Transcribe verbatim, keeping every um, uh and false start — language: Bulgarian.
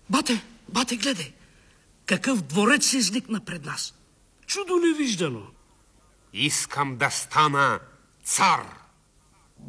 Бате, бате, гледай. Какъв дворец се изникна пред нас. Чудо невиждано. Искам да стана цар.